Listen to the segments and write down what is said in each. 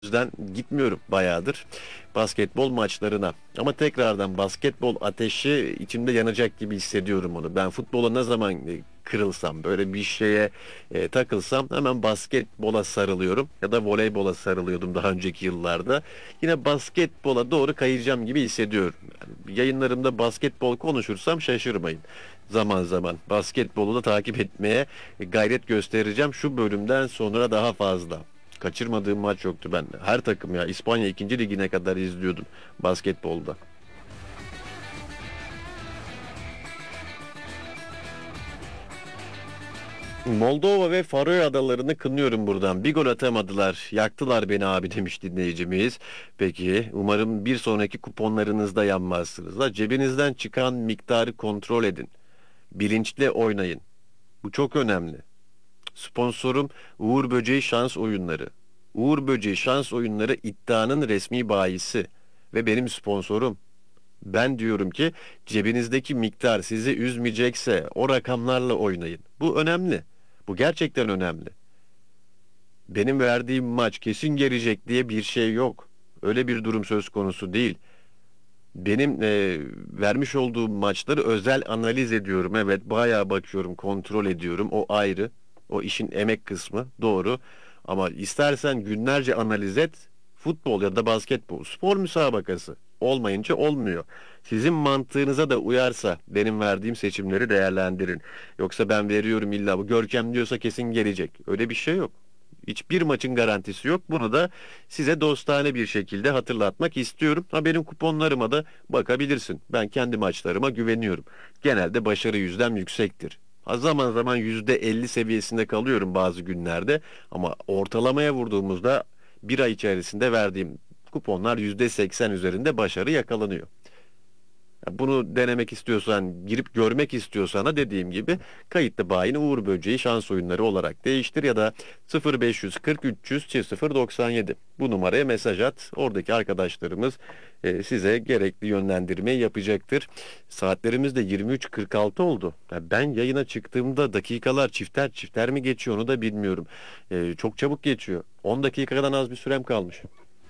Yüzden gitmiyorum bayağıdır basketbol maçlarına. Ama tekrardan basketbol ateşi içimde yanacak gibi hissediyorum onu. Ben futbola ne zaman kırılsam, böyle bir şeye takılsam hemen basketbola sarılıyorum. Ya da voleybola sarılıyordum daha önceki yıllarda. Yine basketbola doğru kayacağım gibi hissediyorum. Yani yayınlarımda basketbol konuşursam şaşırmayın. Zaman zaman basketbolu da takip etmeye gayret göstereceğim. Şu bölümden sonra daha fazla. Kaçırmadığım maç yoktu ben. Her takım ya İspanya 2. Ligi'ne kadar izliyordum basketbolda. Moldova ve Faroe Adaları'nı kınıyorum buradan. Bir gol atamadılar. Yaktılar beni abi demiş dinleyicimiz. Peki umarım bir sonraki kuponlarınızda yanmazsınız. Da cebinizden çıkan miktarı kontrol edin. Bilinçli oynayın. Bu çok önemli. Sponsorum Uğur Böceği Şans Oyunları. Uğur Böceği Şans Oyunları iddianın resmi bayisi ve benim sponsorum. Ben diyorum ki cebinizdeki miktar sizi üzmeyecekse o rakamlarla oynayın. Bu önemli. Bu gerçekten önemli. Benim verdiğim maç kesin gelecek diye bir şey yok. Öyle bir durum söz konusu değil. Benim vermiş olduğum maçları özel analiz ediyorum. Evet, bayağı bakıyorum, kontrol ediyorum. O ayrı. O işin emek kısmı doğru. Ama istersen günlerce analiz et. Futbol ya da basketbol, spor müsabakası olmayınca olmuyor. Sizin mantığınıza da uyarsa benim verdiğim seçimleri değerlendirin. Yoksa ben veriyorum illa bu Görkem diyorsa kesin gelecek. Öyle bir şey yok. Hiçbir maçın garantisi yok. Bunu da size dostane bir şekilde hatırlatmak istiyorum. Ha, benim kuponlarıma da bakabilirsin. Ben kendi maçlarıma güveniyorum. Genelde başarı yüzdem yüksektir. Ha, zaman zaman %50 seviyesinde kalıyorum bazı günlerde. Ama ortalamaya vurduğumuzda bir ay içerisinde verdiğim kuponlar %80 üzerinde başarı yakalanıyor. Ya, bunu denemek istiyorsan, girip görmek istiyorsan da dediğim gibi kayıtlı bayini Uğur Böceği şans oyunları olarak değiştir ya da 0540 300 0097 bu numaraya mesaj at. Oradaki arkadaşlarımız size gerekli yönlendirmeyi yapacaktır. Saatlerimiz de 23.46 oldu. Ya, ben yayına çıktığımda dakikalar çifter çifter mi geçiyor onu da bilmiyorum. Çok çabuk geçiyor. 10 dakikadan az bir sürem kalmış.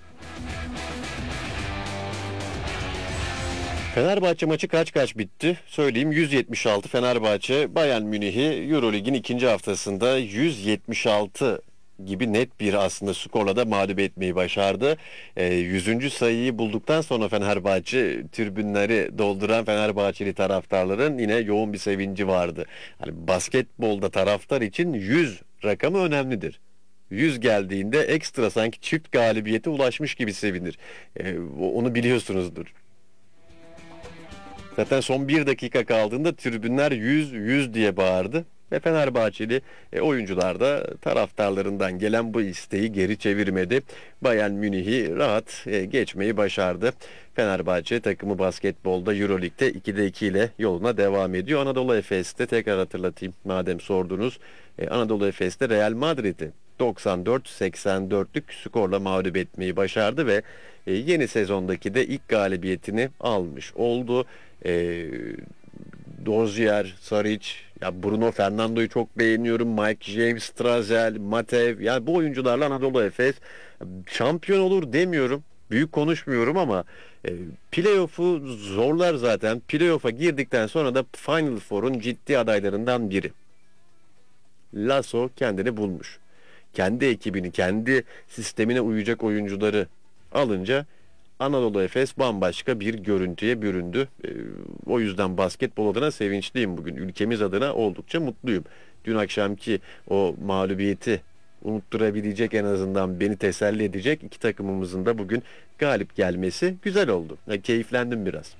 Fenerbahçe maçı kaç kaç bitti? Söyleyeyim, 176 Fenerbahçe Bayern Münih'i Eurolig'in ikinci haftasında 176 gibi net bir aslında skorla da mağlup etmeyi başardı. 100. sayıyı bulduktan sonra Fenerbahçe tribünleri dolduran Fenerbahçeli taraftarların yine yoğun bir sevinci vardı. Hani basketbolda taraftar için 100 rakamı önemlidir. 100 geldiğinde ekstra sanki çift galibiyete ulaşmış gibi sevinir. Onu biliyorsunuzdur. Zaten son bir dakika kaldığında tribünler 100 100 diye bağırdı. Ve Fenerbahçeli oyuncular da taraftarlarından gelen bu isteği geri çevirmedi. Bayern Münih'i rahat geçmeyi başardı. Fenerbahçe takımı basketbolda Euroleague'de 2'de 2 ile yoluna devam ediyor. Anadolu Efes'te tekrar hatırlatayım madem sordunuz. Anadolu Efes'te Real Madrid'i 94-84'lük skorla mağlup etmeyi başardı ve yeni sezondaki de ilk galibiyetini almış oldu. E, Dozier, Saric, ya Bruno Fernando'yu çok beğeniyorum. Mike James, Strazel, Matev. Yani bu oyuncularla Anadolu Efes şampiyon olur demiyorum. Büyük konuşmuyorum ama e, playoff'u zorlar zaten. Playoff'a girdikten sonra da Final Four'un ciddi adaylarından biri. Lasso kendini bulmuş. Kendi ekibini, kendi sistemine uyacak oyuncuları alınca Anadolu Efes bambaşka bir görüntüye büründü. O yüzden basketbol adına sevinçliyim bugün. Ülkemiz adına oldukça mutluyum. Dün akşamki o mağlubiyeti unutturabilecek, en azından beni teselli edecek iki takımımızın da bugün galip gelmesi güzel oldu. Keyiflendim biraz.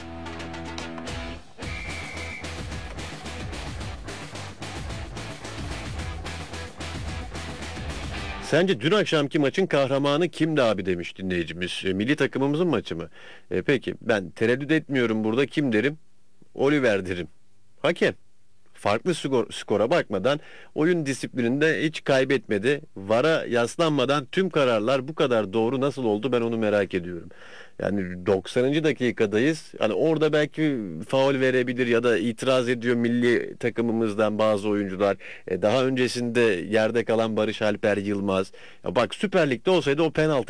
Sence dün akşamki maçın kahramanı kimdi abi demiş dinleyicimiz. Milli takımımızın maçı mı? Peki ben tereddüt etmiyorum, burada kim derim? Oliver derim. Hakem. farklı skora bakmadan oyun disiplininde hiç kaybetmedi. VAR'a yaslanmadan tüm kararlar bu kadar doğru nasıl oldu, ben onu merak ediyorum. Yani 90. dakikadayız. Hani orada belki faul verebilir ya da itiraz ediyor milli takımımızdan bazı oyuncular. Daha öncesinde yerde kalan Barış Alper Yılmaz. Ya bak, Süper Lig'de olsaydı o penaltı